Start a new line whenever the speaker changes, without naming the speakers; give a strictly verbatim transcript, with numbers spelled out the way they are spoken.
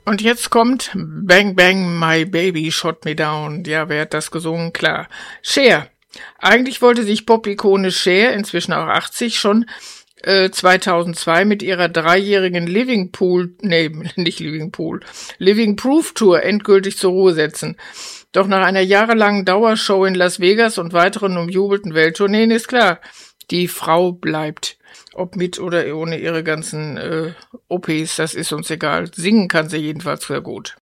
Und jetzt kommt Bang Bang My Baby Shot Me Down. Ja, wer hat das gesungen? Klar. Cher. Eigentlich wollte sich Pop-Ikone Cher, inzwischen auch achtzig, schon äh, zweitausendzwei mit ihrer dreijährigen Living Pool, nee, nicht Living Pool, Living Proof Tour endgültig zur Ruhe setzen. Doch nach einer jahrelangen Dauershow in Las Vegas und weiteren umjubelten Welttourneen ist klar, die Frau bleibt. Ob mit oder ohne ihre ganzen äh, O Ps, das ist uns egal. Singen kann sie jedenfalls sehr gut.